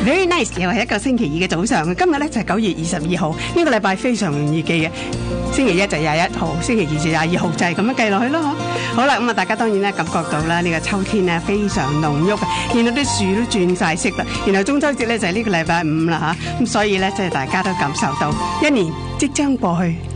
Very nice， 又係一個星期二嘅早上。今日咧就係9月22號，呢個禮拜非常容易記嘅。星期一就21號，星期二就22號，就係咁樣計落去咯。好啦，咁啊，大家當然咧感覺到啦，呢個秋天咧非常濃郁，見到啲樹都轉晒色啦。然後中秋節咧就係呢個禮拜5啦嚇，咁所以咧即係大家都感受到一年即將過去，